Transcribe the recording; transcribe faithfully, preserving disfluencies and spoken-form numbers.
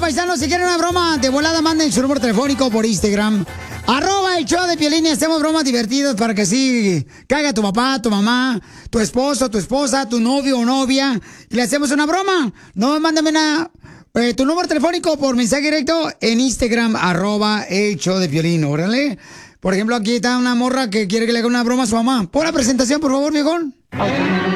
paisanos, si quieren una broma, de volada manden su número telefónico por Instagram. Arroba el show de Piolín y hacemos bromas divertidas para que sí caiga tu papá, tu mamá, tu esposo, tu esposa, tu novio o novia. Y le hacemos una broma. No, mándame una, eh, tu número telefónico por mensaje directo en Instagram, arroba el show de Piolín, órale. Por ejemplo, aquí está una morra que quiere que le haga una broma a su mamá. Pon la presentación, por favor, viejón.